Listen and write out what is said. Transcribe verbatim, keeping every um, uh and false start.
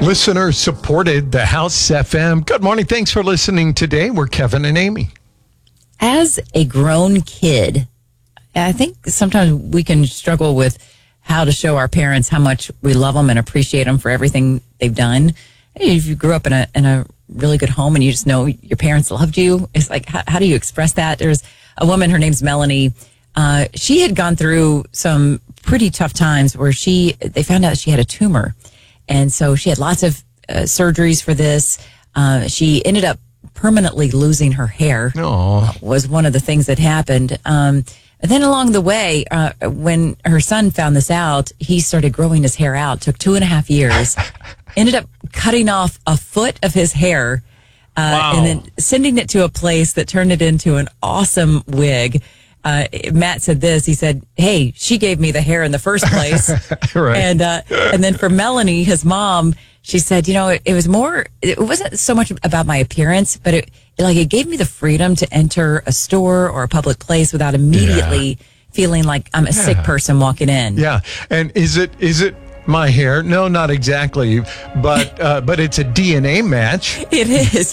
Listener supported the House F M. Good morning. Thanks for listening today. We're Kevin and Amy. As a grown kid, I think sometimes we can struggle with how to show our parents how much we love them and appreciate them for everything they've done. If you grew up in a in a really good home and you just know your parents loved you, it's like, how, how do you express that? There's a woman, her name's Melanie. Uh, she had gone through some pretty tough times where she, they found out she had a tumor. And so she had lots of uh, surgeries for this. Uh, she ended up permanently losing her hair. Aww. Was one of the things that happened. Um, and then along the way, uh, when her son found this out, he started growing his hair out. Took two and a half years. Ended up cutting off a foot of his hair. Uh, wow. And then sending it to a place that turned it into an awesome wig. Uh, Matt said this. He said, "Hey, she gave me the hair in the first place." Right. And uh, and then for Melanie, his mom, she said, "You know, it, it was more. It wasn't so much about my appearance, but it, it like it gave me the freedom to enter a store or a public place without immediately yeah. feeling like I'm a yeah. sick person walking in." Yeah. And is it is it my hair? No, not exactly. But uh, but it's a D N A match. It is.